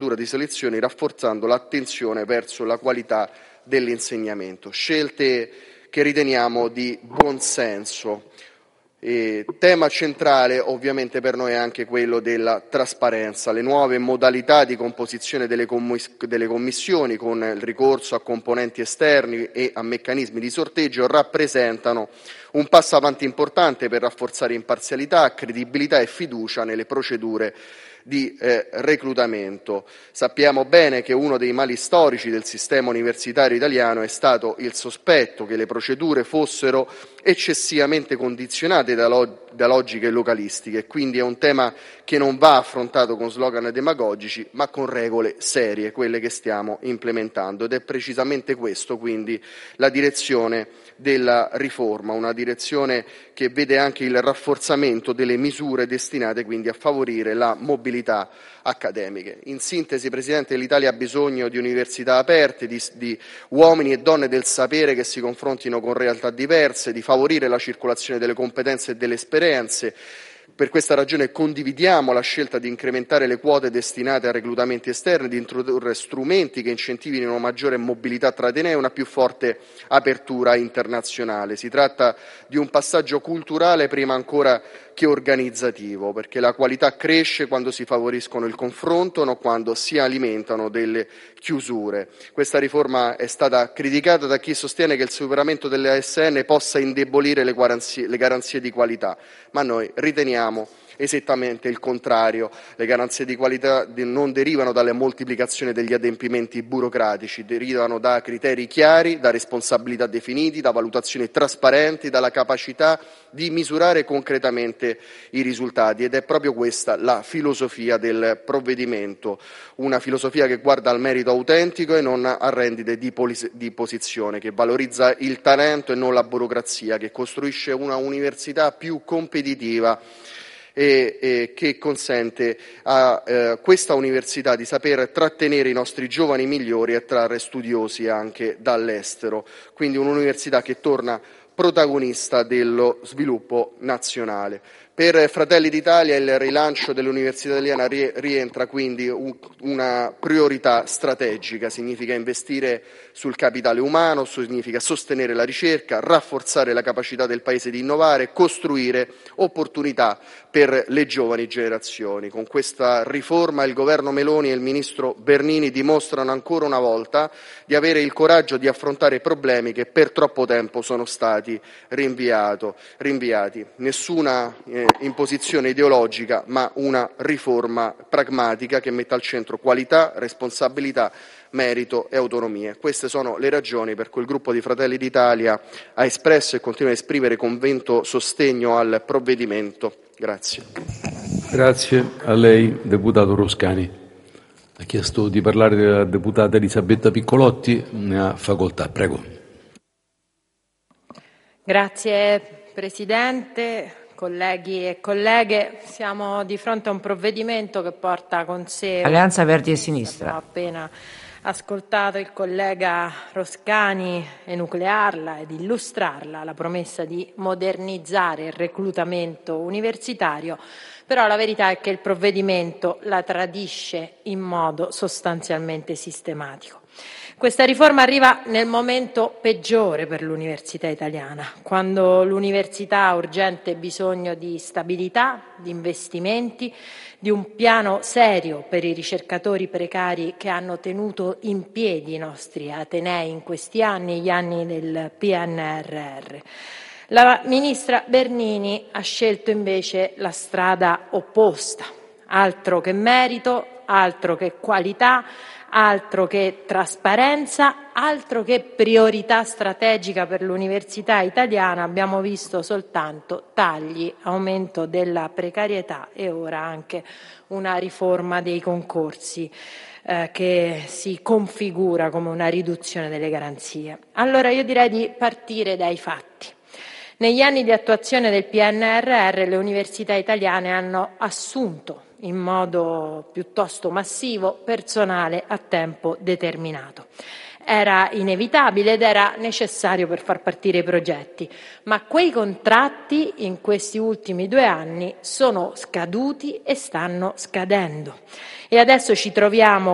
di selezione, rafforzando l'attenzione verso la qualità dell'insegnamento. Scelte che riteniamo di buon senso. Tema centrale ovviamente per noi è anche quello della trasparenza. Le nuove modalità di composizione delle commissioni, con il ricorso a componenti esterni e a meccanismi di sorteggio, rappresentano un passo avanti importante per rafforzare imparzialità, credibilità e fiducia nelle procedure di reclutamento. Sappiamo bene che uno dei mali storici del sistema universitario italiano è stato il sospetto che le procedure fossero eccessivamente condizionate da logiche localistiche, quindi è un tema che non va affrontato con slogan demagogici, ma con regole serie, quelle che stiamo implementando, ed è precisamente questo quindi la direzione della riforma, una direzione che vede anche il rafforzamento delle misure destinate quindi a favorire la mobilità accademiche. In sintesi, Presidente, l'Italia ha bisogno di università aperte, di uomini e donne del sapere che si confrontino con realtà diverse, di favorire la circolazione delle competenze e delle esperienze. Per questa ragione condividiamo la scelta di incrementare le quote destinate a reclutamenti esterni, di introdurre strumenti che incentivino una maggiore mobilità tra atenei e una più forte apertura internazionale. Si tratta di un passaggio culturale prima ancora che organizzativo, perché la qualità cresce quando si favoriscono il confronto, non quando si alimentano delle chiusure. Questa riforma è stata criticata da chi sostiene che il superamento delle ASN possa indebolire le garanzie di qualità, ma noi riteniamo esattamente il contrario. Le garanzie di qualità non derivano dalla moltiplicazione degli adempimenti burocratici, derivano da criteri chiari, da responsabilità definiti, da valutazioni trasparenti, dalla capacità di misurare concretamente i risultati, ed è proprio questa la filosofia del provvedimento, una filosofia che guarda al merito autentico e non a rendite di posizione, che valorizza il talento e non la burocrazia, che costruisce una università più competitiva e che consente a questa università di saper trattenere i nostri giovani migliori e trarre studiosi anche dall'estero. Quindi un'università che torna protagonista dello sviluppo nazionale. Per Fratelli d'Italia il rilancio dell'università italiana rientra quindi una priorità strategica, significa investire sul capitale umano, significa sostenere la ricerca, rafforzare la capacità del Paese di innovare, costruire opportunità per le giovani generazioni. Con questa riforma il governo Meloni e il ministro Bernini dimostrano ancora una volta di avere il coraggio di affrontare problemi che per troppo tempo sono stati rinviati. Nessuna imposizione ideologica, ma una riforma pragmatica che metta al centro qualità, responsabilità, merito e autonomia. Queste sono le ragioni per cui il gruppo di Fratelli d'Italia ha espresso e continua a esprimere convinto sostegno al provvedimento. Grazie. Grazie a lei, deputato Roscani. Ha chiesto di parlare la deputata Elisabetta Piccolotti, ne ha facoltà. Prego. Grazie Presidente. Colleghi e colleghe, siamo di fronte a un provvedimento che porta con sé Alleanza Verdi e Sinistra. Ho appena ascoltato il collega Roscani enuclearla ed illustrarla, la promessa di modernizzare il reclutamento universitario, però la verità è che il provvedimento la tradisce in modo sostanzialmente sistematico. Questa riforma arriva nel momento peggiore per l'università italiana, quando l'università ha urgente bisogno di stabilità, di investimenti, di un piano serio per i ricercatori precari che hanno tenuto in piedi i nostri atenei in questi anni, gli anni del PNRR. La ministra Bernini ha scelto invece la strada opposta, altro che merito, altro che qualità, altro che trasparenza, altro che priorità strategica per l'università italiana. Abbiamo visto soltanto tagli, aumento della precarietà e ora anche una riforma dei concorsi che si configura come una riduzione delle garanzie. Allora io direi di partire dai fatti. Negli anni di attuazione del PNRR le università italiane hanno assunto in modo piuttosto massivo personale a tempo determinato. Era inevitabile ed era necessario per far partire i progetti, ma quei contratti in questi ultimi 2 anni sono scaduti e stanno scadendo. E adesso ci troviamo